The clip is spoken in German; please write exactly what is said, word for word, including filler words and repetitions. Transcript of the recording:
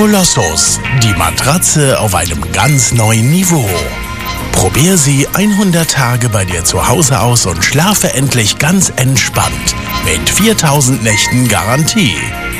Kolossus, die Matratze auf einem ganz neuen Niveau. Probier sie hundert Tage bei dir zu Hause aus und schlafe endlich ganz entspannt mit viertausend Nächten Garantie.